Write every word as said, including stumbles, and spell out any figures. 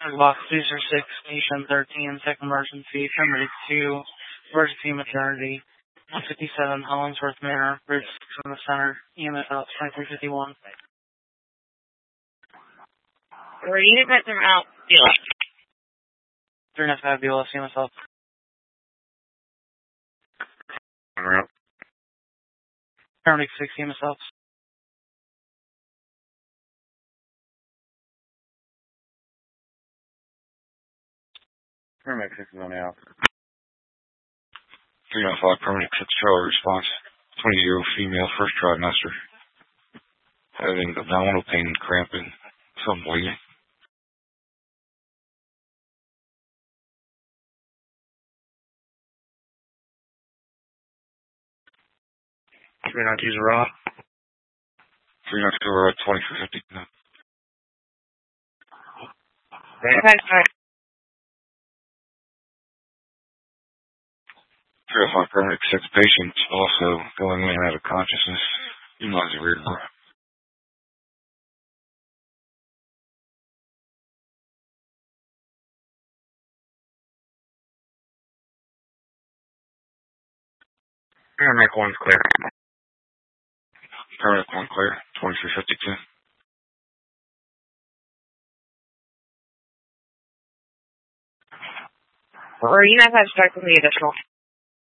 Box two zero six, Station thirteen, second emergency, Primitive two, emergency maternity, one fifty-seven, Hollingsworth Manor, Bridge six in the center, E M S out twenty-three fifty-one. Where unit got them out, Beulah. three nine five, Beulah, E M S out. Paramedic six, E M S out. Paramedic six is on the out. three nine five, Paramedic six, Charlie response. twenty-year-old female, first trimester. Having abdominal pain, cramping, some bleeding. three nine two, Raw. three nine two, Raw, twenty-three fifty. Okay, sorry. three oh five, Paramedic six, patient also going in and out of consciousness. Utilize the rear door. Paramedic one's clear. Paramedic one clear, twenty-three fifty-two. Or you might have to start with the additional.